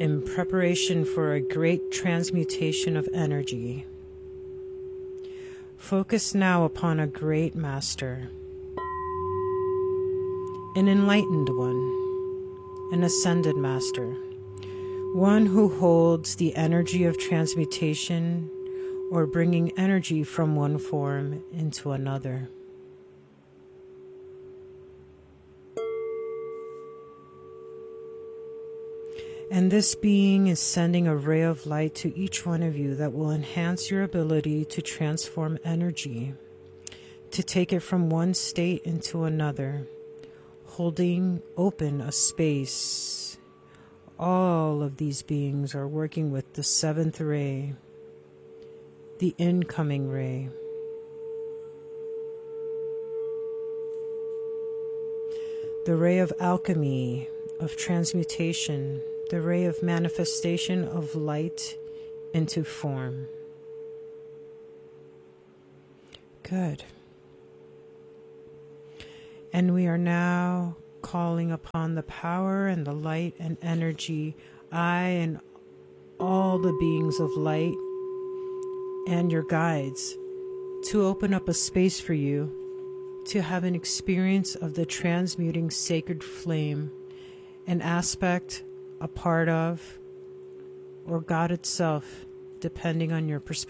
in preparation for a great transmutation of energy. Focus now upon a great master, an enlightened one, an ascended master, one who holds the energy of transmutation or bringing energy from one form into another. And this being is sending a ray of light to each one of you that will enhance your ability to transform energy, to take it from one state into another, holding open a space. All of these beings are working with the seventh ray, the incoming ray. The ray of alchemy, of transmutation, the ray of manifestation of light into form. Good. And we are now calling upon the power and the light and energy, I and all the beings of light and your guides, to open up a space for you to have an experience of the transmuting sacred flame, an aspect, a part of, or God itself, depending on your perspective.